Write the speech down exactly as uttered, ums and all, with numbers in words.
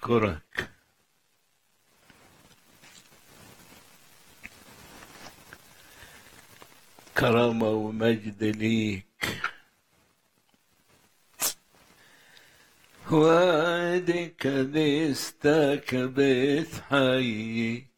أشكرك. كرامة ومجد ليك. وادك لستك بيت حي